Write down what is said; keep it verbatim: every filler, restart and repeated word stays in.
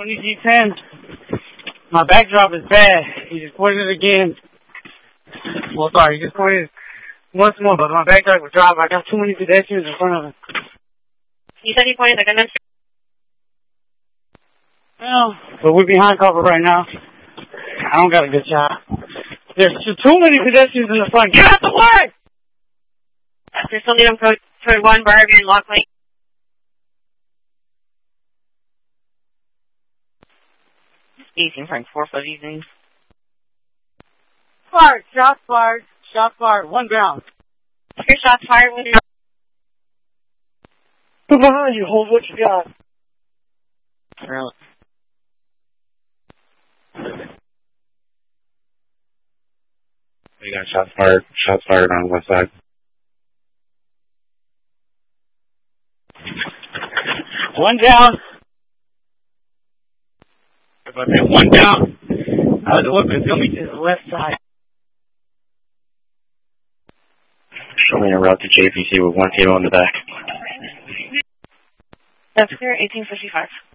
twenty G ten. My backdrop is bad. He just pointed it again. Well, sorry, he just pointed once more, but my backdrop was dropped. I got too many pedestrians in front of him. You said he pointed the gun at you? Well, but we're behind cover right now. I don't got a good shot. There's too many pedestrians in the front. Get out the way! There's something on code, code one, Barbie and Lock Lane. Easing Frank, four foot easing. Fired, shots fired, shots fired, one down. Your shots fired when you're... Come behind you, hold what you got. Really? We got shots fired, shots fired on the west side. One down. One down. I was looking coming to the left side. Showing a route to J P C with one team on the back. That's clear, eighteen fifty-five.